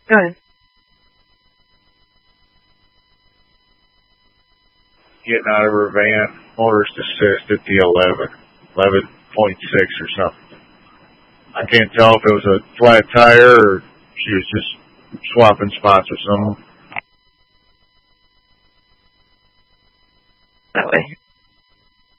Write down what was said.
Go ahead. Getting out of her van, motorist assist at the 11.6 or something. I can't tell if it was a flat tire or she was just swapping spots with someone. That way.